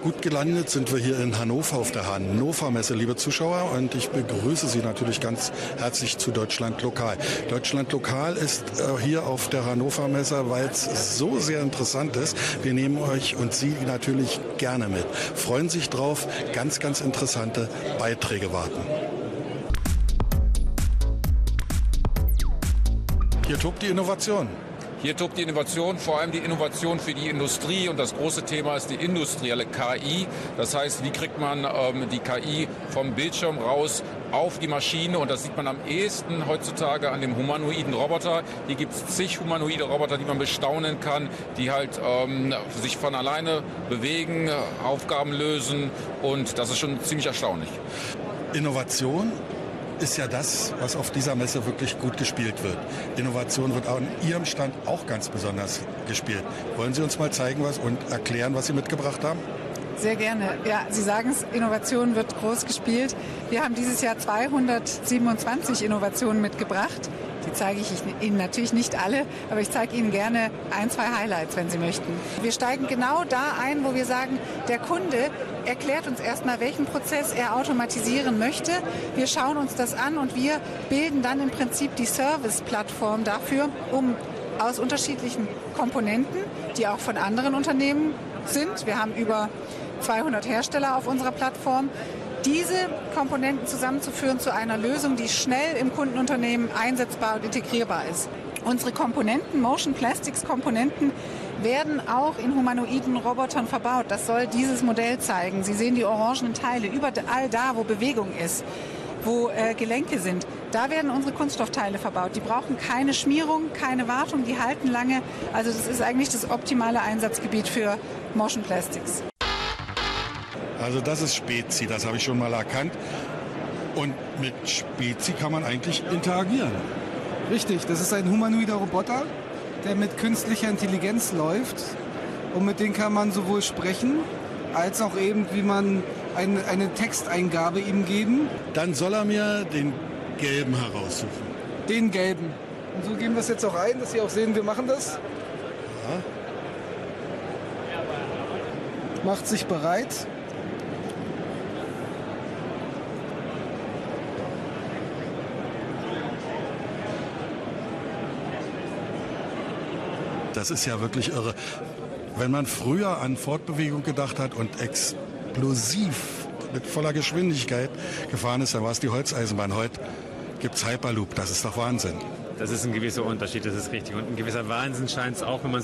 Gut gelandet sind wir hier in Hannover auf der Hannover Messe, liebe Zuschauer, und ich begrüße Sie natürlich ganz herzlich zu Deutschland Lokal. Deutschland Lokal ist hier auf der Hannover Messe, weil es so sehr interessant ist. Wir nehmen euch und Sie natürlich gerne mit. Freuen sich drauf, ganz, ganz interessante Beiträge warten. Hier tobt die Innovation. Hier tobt die Innovation, vor allem die Innovation für die Industrie, und das große Thema ist die industrielle KI. Das heißt, wie kriegt man die KI vom Bildschirm raus auf die Maschine, und das sieht man am ehesten heutzutage an dem humanoiden Roboter. Hier gibt es zig humanoide Roboter, die man bestaunen kann, die halt sich von alleine bewegen, Aufgaben lösen, und das ist schon ziemlich erstaunlich. Innovation ist ja das, was auf dieser Messe wirklich gut gespielt wird. Innovation wird an Ihrem Stand auch ganz besonders gespielt. Wollen Sie uns mal zeigen und erklären, was Sie mitgebracht haben? Sehr gerne. Ja, Sie sagen es, Innovation wird groß gespielt. Wir haben dieses Jahr 227 Innovationen mitgebracht. Die zeige ich Ihnen natürlich nicht alle, aber ich zeige Ihnen gerne 1, 2 Highlights, wenn Sie möchten. Wir steigen genau da ein, wo wir sagen, der Kunde erklärt uns erstmal, welchen Prozess er automatisieren möchte. Wir schauen uns das an und wir bilden dann im Prinzip die Service-Plattform dafür, um aus unterschiedlichen Komponenten, die auch von anderen Unternehmen sind, wir haben über 200 Hersteller auf unserer Plattform, diese Komponenten zusammenzuführen zu einer Lösung, die schnell im Kundenunternehmen einsetzbar und integrierbar ist. Unsere Komponenten, Motion Plastics Komponenten, werden auch in humanoiden Robotern verbaut. Das soll dieses Modell zeigen. Sie sehen die orangenen Teile überall da, wo Bewegung ist, wo Gelenke sind. Da werden unsere Kunststoffteile verbaut. Die brauchen keine Schmierung, keine Wartung, die halten lange. Also das ist eigentlich das optimale Einsatzgebiet für Motion Plastics. Also das ist Spezi, das habe ich schon mal erkannt. Und mit Spezi kann man eigentlich interagieren. Richtig, das ist ein humanoider Roboter, der mit künstlicher Intelligenz läuft. Und mit dem kann man sowohl sprechen, als auch eben, wie man eine Texteingabe ihm geben. Dann soll er mir den gelben heraussuchen. Den gelben. Und so geben wir es jetzt auch ein, dass Sie auch sehen, wir machen das. Ja. Macht sich bereit. Das ist ja wirklich irre. Wenn man früher an Fortbewegung gedacht hat und explosiv mit voller Geschwindigkeit gefahren ist, dann war es die Holzeisenbahn. Heute gibt es Hyperloop. Das ist doch Wahnsinn. Das ist ein gewisser Unterschied, das ist richtig. Und ein gewisser Wahnsinn scheint es auch, wenn man